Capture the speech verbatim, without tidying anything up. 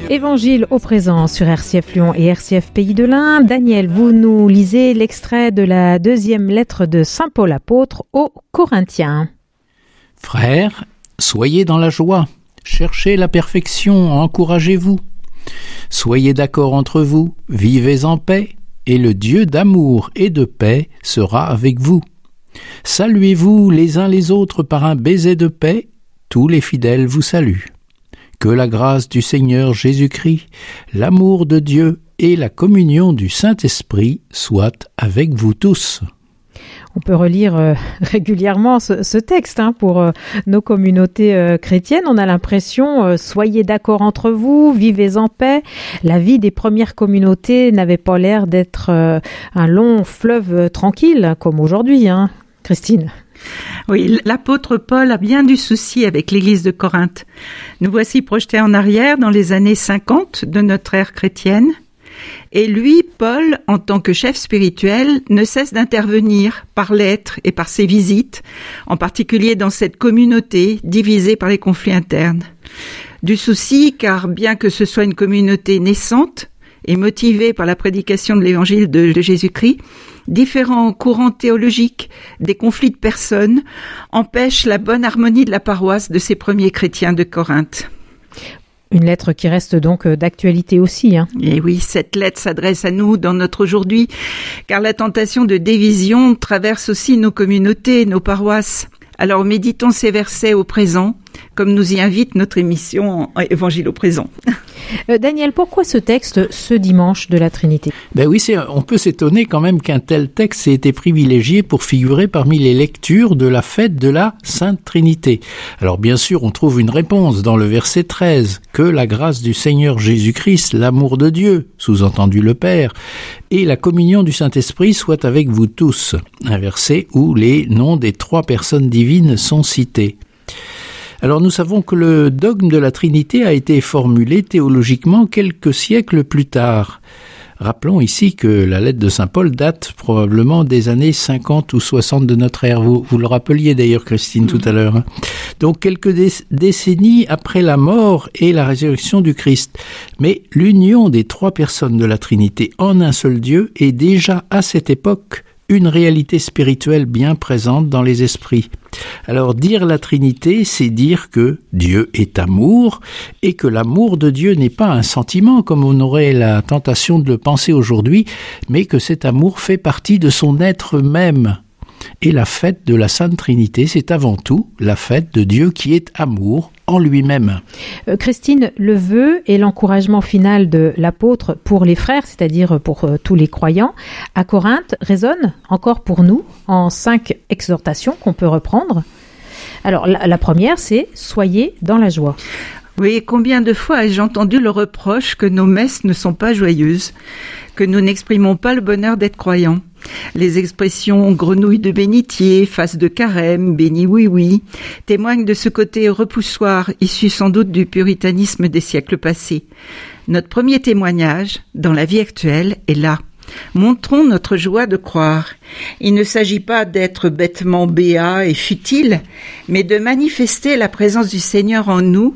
Évangile au présent sur R C F Lyon et R C F Pays de l'Ain. Daniel, vous nous lisez l'extrait de la deuxième lettre de Saint Paul apôtre aux Corinthiens. Frères, soyez dans la joie, cherchez la perfection, encouragez-vous. Soyez d'accord entre vous, vivez en paix, et le Dieu d'amour et de paix sera avec vous. Saluez-vous les uns les autres par un baiser de paix, tous les fidèles vous saluent. Que la grâce du Seigneur Jésus-Christ, l'amour de Dieu et la communion du Saint-Esprit soient avec vous tous. On peut relire euh, régulièrement ce, ce texte hein, pour euh, nos communautés euh, chrétiennes. On a l'impression, euh, soyez d'accord entre vous, vivez en paix. La vie des premières communautés n'avait pas l'air d'être euh, un long fleuve euh, tranquille comme aujourd'hui, hein, Christine. Oui, l'apôtre Paul a bien du souci avec l'église de Corinthe. Nous voici projetés en arrière dans les années cinquante de notre ère chrétienne. Et lui, Paul, en tant que chef spirituel, ne cesse d'intervenir par lettres et par ses visites, en particulier dans cette communauté divisée par les conflits internes. Du souci, car bien que ce soit une communauté naissante et motivée par la prédication de l'évangile de, de Jésus-Christ, différents courants théologiques, des conflits de personnes, empêchent la bonne harmonie de la paroisse de ces premiers chrétiens de Corinthe. Une lettre qui reste donc d'actualité aussi. Hein. Et oui, cette lettre s'adresse à nous dans notre aujourd'hui, car la tentation de division traverse aussi nos communautés, nos paroisses. Alors méditons ces versets au présent, comme nous y invite notre émission Évangile au présent. Euh, Daniel, pourquoi ce texte ce dimanche de la Trinité ? Ben oui, c'est, on peut s'étonner quand même qu'un tel texte ait été privilégié pour figurer parmi les lectures de la fête de la Sainte Trinité. Alors bien sûr, on trouve une réponse dans le verset treize, que la grâce du Seigneur Jésus-Christ, l'amour de Dieu, sous-entendu le Père, et la communion du Saint-Esprit soient avec vous tous. Un verset où les noms des trois personnes divines sont cités. Alors nous savons que le dogme de la Trinité a été formulé théologiquement quelques siècles plus tard. Rappelons ici que la lettre de Saint Paul date probablement des années cinquante ou soixante de notre ère. Vous, vous le rappeliez d'ailleurs, Christine, mmh. tout à l'heure. Donc quelques dé- décennies après la mort et la résurrection du Christ. Mais l'union des trois personnes de la Trinité en un seul Dieu est déjà à cette époque une réalité spirituelle bien présente dans les esprits. Alors dire la Trinité, c'est dire que Dieu est amour et que l'amour de Dieu n'est pas un sentiment comme on aurait la tentation de le penser aujourd'hui, mais que cet amour fait partie de son être même. Et la fête de la Sainte Trinité, c'est avant tout la fête de Dieu qui est amour en lui-même. Euh, Christine, le vœu et l'encouragement final de l'apôtre pour les frères, c'est-à-dire pour euh, tous les croyants, à Corinthe, résonne encore pour nous en cinq exhortations qu'on peut reprendre. Alors, la, la première, c'est « Soyez dans la joie ». Oui, combien de fois ai-je entendu le reproche que nos messes ne sont pas joyeuses, que nous n'exprimons pas le bonheur d'être croyants. Les expressions « grenouille de bénitier »,« face de carême »,« béni oui oui » témoignent de ce côté repoussoir issu sans doute du puritanisme des siècles passés. Notre premier témoignage, dans la vie actuelle, est là. Montrons notre joie de croire. Il ne s'agit pas d'être bêtement béat et futile, mais de manifester la présence du Seigneur en nous